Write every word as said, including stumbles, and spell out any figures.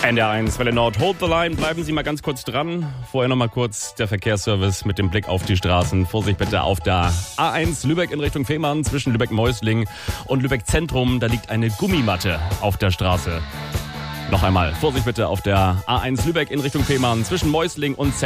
N D R eins Welle Nord, hold the line, bleiben Sie mal ganz kurz dran. Vorher noch mal kurz der Verkehrsservice mit dem Blick auf die Straßen. Vorsicht bitte auf der A eins Lübeck in Richtung Fehmarn zwischen Lübeck-Mäusling und Lübeck-Zentrum. Da liegt eine Gummimatte auf der Straße. Noch einmal, Vorsicht bitte auf der A eins Lübeck in Richtung Fehmarn zwischen Mäusling und Zentrum.